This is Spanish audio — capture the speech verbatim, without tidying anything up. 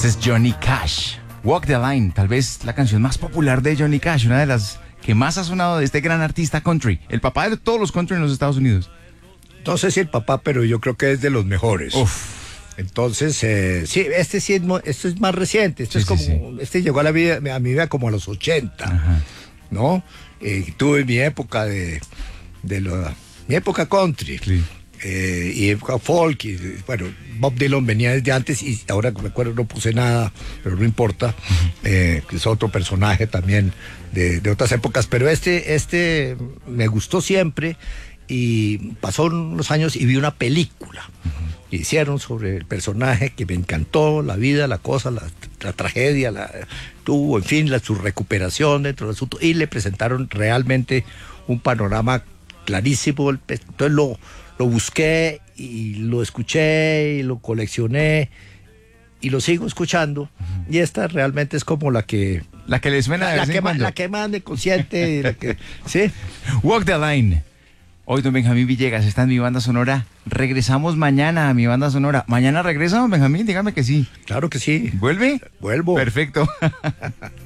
Este es Johnny Cash. Walk the Line, tal vez la canción más popular de Johnny Cash, una de las que más ha sonado de este gran artista country, el papá de todos los country en los Estados Unidos. No sé si el papá, pero yo creo que es de los mejores. Uf. Entonces, eh, sí, este sí es, mo- esto es más reciente. Esto Sí, es como, sí, sí. este llegó a la vida, a mi vida como a los ochenta, Ajá. ¿no? Eh, tuve mi época de, de la, mi época country. Sí. Eh, y época folk, y bueno, Bob Dylan venía desde antes y ahora que me acuerdo no puse nada, pero no importa, eh, que es otro personaje también de, de otras épocas, pero este, este me gustó siempre y pasó unos años y vi una película que hicieron sobre el personaje que me encantó, la vida, la cosa, la, la tragedia, la tuvo, en fin, la, su recuperación dentro del asunto y le presentaron realmente un panorama clarísimo, el pe- entonces lo Lo busqué y lo escuché y lo coleccioné y lo sigo escuchando. Uh-huh. Y esta realmente es como la que... La que le suena de la, vez que en ma, cuando. la que más me consciente. La que, ¿sí? Walk the Line. Hoy don Benjamín Villegas está en Mi Banda Sonora. Regresamos mañana a Mi Banda Sonora. ¿Mañana regresa don Benjamín? Dígame que sí. Claro que sí. ¿Vuelve? Vuelvo. Perfecto.